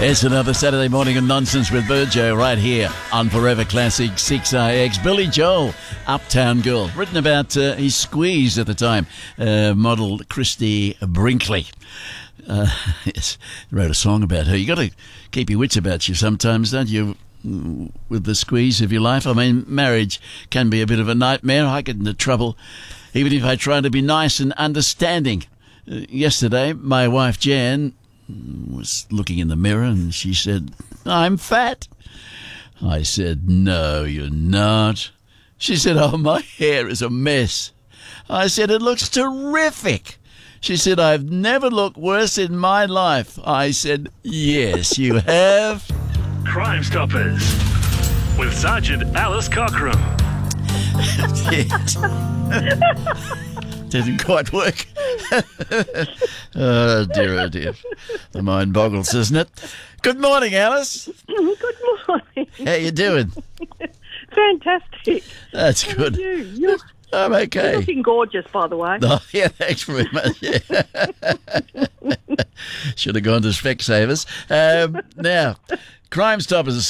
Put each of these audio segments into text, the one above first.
It's another Saturday morning of nonsense with Virgo right here on Forever Classic 6IX. Billy Joel, Uptown Girl, written about his squeeze at the time, model Christy Brinkley. Yes, wrote a song about her. You got to keep your wits about you sometimes, don't you, with the squeeze of your life? I mean, marriage can be a bit of a nightmare. I get into trouble even if I try to be nice and understanding. Yesterday, my wife Jan was looking in the mirror and she said, "I'm fat." I said, "No, you're not." She said, "Oh, my hair is a mess." I said, "It looks terrific." She said, "I've never looked worse in my life." I said, "Yes, you have." Crime Stoppers with Sergeant Alice Cockram. Didn't quite work. Oh dear. The mind boggles, doesn't it? Good morning, Alice. Good morning. How you doing? Fantastic. That's How good. are you? I'm okay. You're looking gorgeous, by the way. Oh, yeah, thanks very much. Yeah. Should have gone to Specsavers. Now, Crime Stoppers,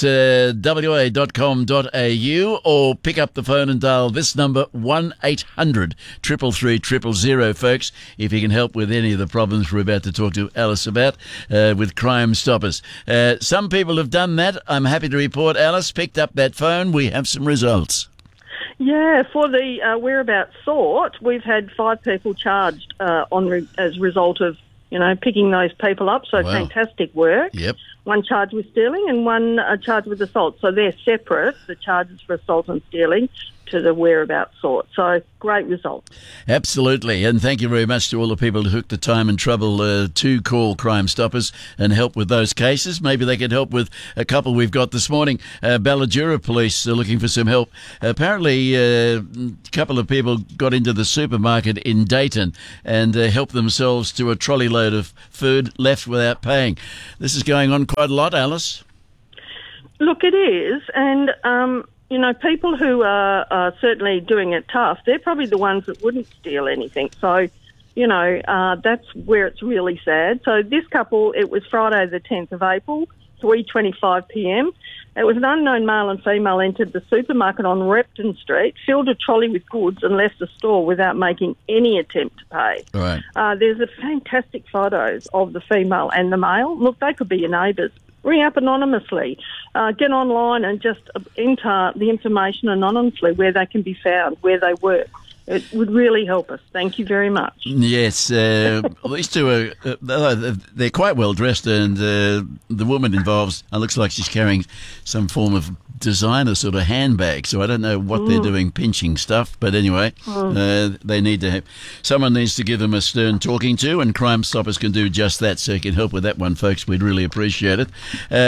wa.com.au, or pick up the phone and dial this number, 1-800 333 000, folks, if you can help with any of the problems we're about to talk to Alice about with Crime Stoppers. Some people have done that. I'm happy to report, Alice picked up that phone. We have some results. Yeah, for the whereabouts sort, we've had 5 people charged as a result of, picking those people up. So wow. Fantastic work. Yep. One charged with stealing and one charged with assault. So they're separate, the charges for assault and stealing, to the whereabouts sort. So great result. Absolutely. And thank you very much to all the people who took the time and trouble to call Crime Stoppers and help with those cases. Maybe they could help with a couple we've got this morning. Balladura Police are looking for some help. Apparently, a couple of people got into the supermarket in Dayton and helped themselves to a trolley load of food left without paying. This is going on quite a lot, Alice. Look, it is. And, people who are certainly doing it tough, they're probably the ones that wouldn't steal anything. So, that's where it's really sad. So this couple, it was Friday the 10th of April, 3:25 p.m. It was an unknown male and female entered the supermarket on Repton Street, filled a trolley with goods and left the store without making any attempt to pay. All right. There's a fantastic photos of the female and the male. Look, they could be your neighbours. Ring up anonymously. Get online and just enter the information anonymously where they can be found, where they work. It would really help us. Thank you very much. Yes, these two are they're quite well dressed, and the woman involved looks like she's carrying some form of designer sort of handbag. So I don't know what they're doing, pinching stuff. But anyway, they need to have someone needs to give them a stern talking to, and Crime Stoppers can do just that. So you can help with that one, folks. We'd really appreciate it.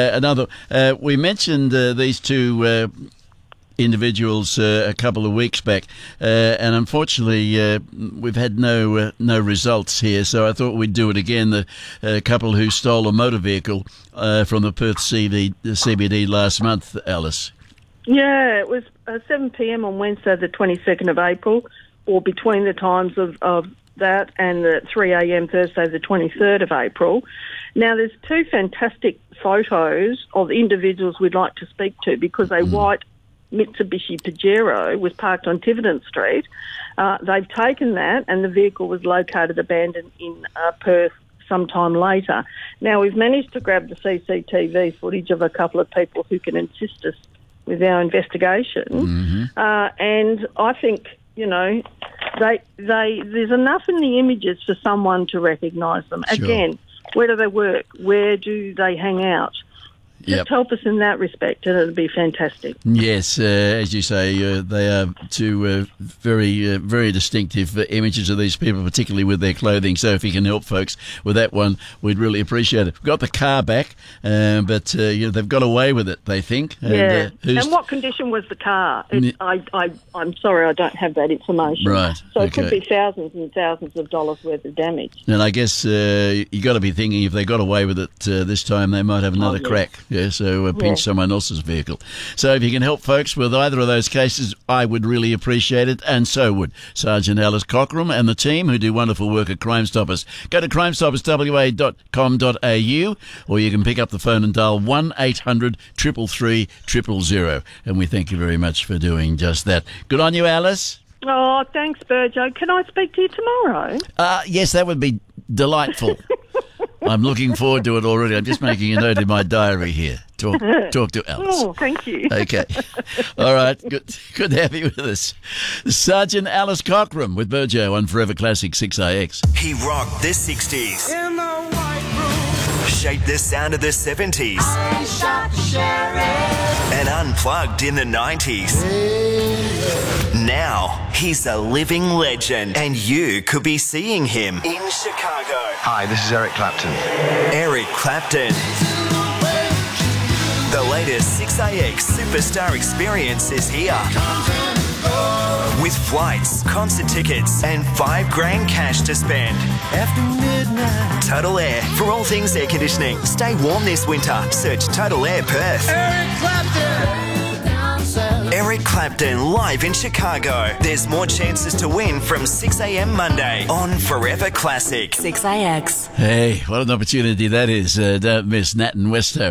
We mentioned these two individuals a couple of weeks back, and unfortunately we've had no results here, so I thought we'd do it again. The couple who stole a motor vehicle from the Perth CBD last month, Alice. Yeah, it was 7 p.m. on Wednesday the 22nd of April, or between the times of that and the 3 a.m. Thursday the 23rd of April. Now, there's 2 fantastic photos of individuals we'd like to speak to, because a white Mitsubishi Pajero was parked on Tiverton Street. They've taken that, and the vehicle was located abandoned in Perth sometime later. Now, we've managed to grab the CCTV footage of a couple of people who can assist us with our investigation. And I think, there's enough in the images for someone to recognise them. Sure. Again, where do they work? Where do they hang out? Just help us in that respect, and it'll be fantastic. Yes, as you say, they are two very, very distinctive images of these people, particularly with their clothing. So if you can help folks with that one, we'd really appreciate it. We've got the car back, but they've got away with it, they think. Yeah. And what condition was the car? I'm sorry, I don't have that information. Right. So it could be thousands and thousands of dollars worth of damage. And I guess you got to be thinking if they got away with it this time, they might have another crack. Yeah, so pinch someone else's vehicle. So if you can help folks with either of those cases, I would really appreciate it, and so would Sergeant Alice Cockram and the team who do wonderful work at Crime Stoppers. Go to crimestopperswa.com.au, or you can pick up the phone and dial 1-800 333 000. And we thank you very much for doing just that. Good on you, Alice. Oh, thanks, Burjo. Can I speak to you tomorrow? Yes, that would be delightful. I'm looking forward to it already. I'm just making a note in my diary here. Talk to Alice. Oh, thank you. Okay. All right. Good to have you with us. Sergeant Alice Cockram with Burjo on Forever Classic 6IX. He rocked the 60s. In the white room. Shaped the sound of the 70s. I shot the sheriff. And unplugged in the 90s. Now, he's a living legend, and you could be seeing him in Chicago. Hi, this is Eric Clapton. Eric Clapton. The latest 6IX Superstar experience is here. With flights, concert tickets, and $5,000 cash to spend. After midnight. Total Air. For all things air conditioning. Stay warm this winter. Search Total Air Perth. Eric Clapton. Eric Clapton live in Chicago. There's more chances to win from 6 a.m. Monday on Forever Classic 6IX. Hey, what an opportunity that is. Don't miss Nat and Westo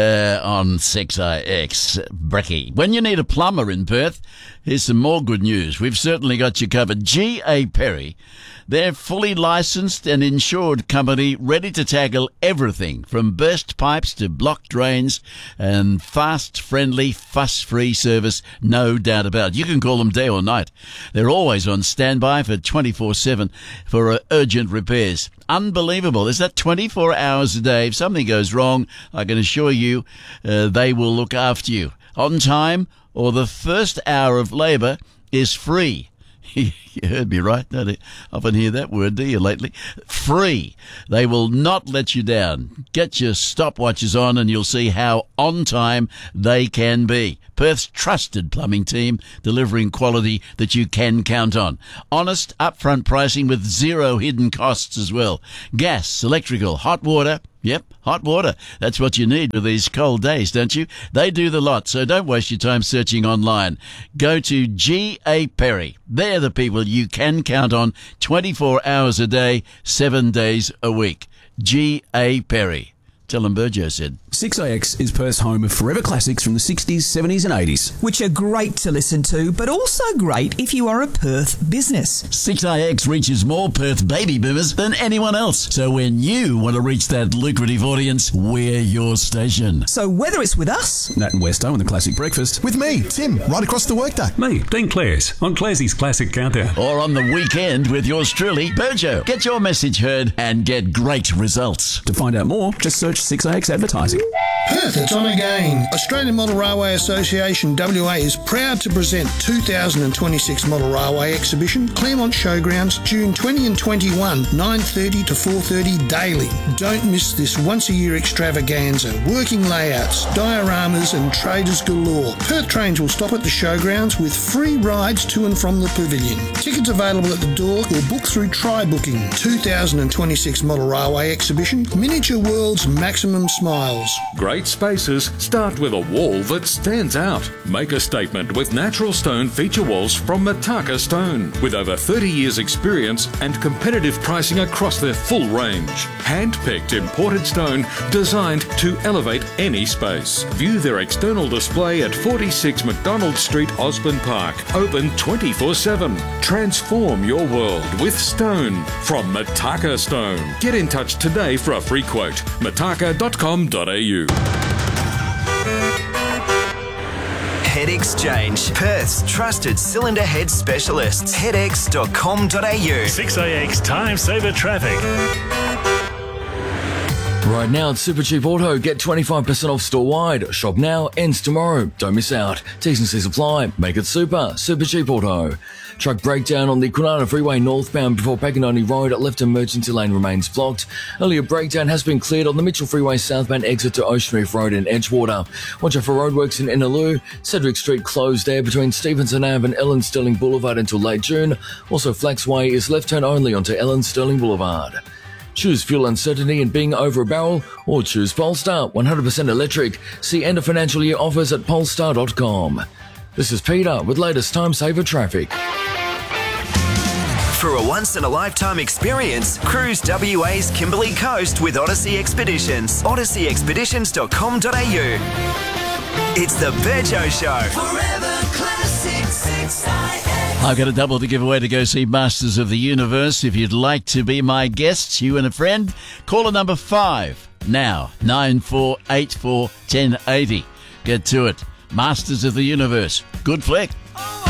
on 6IX. Brecky. When you need a plumber in Perth, here's some more good news. We've certainly got you covered. G.A. Perry. They're fully licensed and insured company, ready to tackle everything from burst pipes to blocked drains, and fast, friendly, fuss-free service, no doubt about it. You can call them day or night. They're always on standby for 24/7 for urgent repairs. Unbelievable. Is that 24 hours a day? If something goes wrong, I can assure you they will look after you. On time, or the first hour of labour is free. You heard me right. Don't often hear that word, do you, lately? Free. They will not let you down. Get your stopwatches on and you'll see how on time they can be. Perth's trusted plumbing team, delivering quality that you can count on. Honest, upfront pricing with zero hidden costs as well. Gas, electrical, hot water. Yep, hot water. That's what you need with these cold days, don't you? They do the lot, so don't waste your time searching online. Go to G.A. Perry. They're the people you can count on 24 hours a day, 7 days a week. G.A. Perry. Tell them Burjo said. 6IX is Perth's home of forever classics from the 60s, 70s and 80s. Which are great to listen to, but also great if you are a Perth business. 6IX reaches more Perth baby boomers than anyone else. So when you want to reach that lucrative audience, we're your station. So whether it's with us, Nat and Westo and the Classic Breakfast. With me, Tim, right across the workday. Me, Dean Clares, on Clarsey's Classic Countdown. Or on the weekend with yours truly, Burjo. Get your message heard and get great results. To find out more, just search 6IX Advertising. Perth, it's on again. Australian Model Railway Association WA is proud to present 2026 Model Railway Exhibition, Claremont Showgrounds, June 20 and 21, 9:30 to 4:30 daily. Don't miss this once-a-year extravaganza. Working layouts, dioramas and traders galore. Perth trains will stop at the showgrounds with free rides to and from the pavilion. Tickets available at the door or book through Try-Booking. 2026 Model Railway Exhibition, Miniature World's Maximum Smiles. Great spaces start with a wall that stands out. Make a statement with natural stone feature walls from Mataka Stone. With over 30 years experience and competitive pricing across their full range. Hand-picked imported stone designed to elevate any space. View their external display at 46 McDonald Street, Osborne Park. Open 24/7. Transform your world with stone from Mataka Stone. Get in touch today for a free quote. mataka.com.au. Head Exchange, Perth's trusted cylinder head specialists. headex.com.au. 6AX Time Saver Traffic. Right now at Supercheap Auto, get 25% off store-wide. Shop now, ends tomorrow. Don't miss out. T's and C's apply. Make it super. Supercheap Auto. Truck breakdown on the Kwinana Freeway northbound before Paganoni Road. Left emergency lane remains blocked. Earlier breakdown has been cleared on the Mitchell Freeway southbound exit to Ocean Reef Road in Edgewater. Watch out for roadworks in Innaloo. Cedric Street closed there between Stevenson Ave and Ellen Sterling Boulevard until late June. Also, Flax Way is left turn only onto Ellen Sterling Boulevard. Choose fuel uncertainty and being over a barrel, or choose Polestar 100% electric. See end of financial year offers at polestar.com. This is Peter with latest Time Saver traffic. For a once-in-a-lifetime experience, cruise WA's Kimberley Coast with Odyssey Expeditions. odysseyexpeditions.com.au. It's the Burjo Show. Forever Classic 6IX. I've got a double to give away to go see Masters of the Universe. If you'd like to be my guests, you and a friend, caller number 5 now, 9484 1080. Get to it. Masters of the Universe. Good flick.